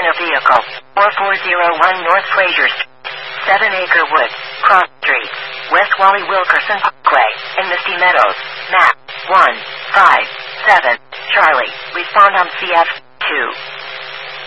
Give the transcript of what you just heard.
a vehicle. 4401 North Fraser Street, 7 Acre Wood, Cross Street, West Wally Wilkerson Parkway, in Misty Meadows, Map 157, Charlie. Respond on CF 2.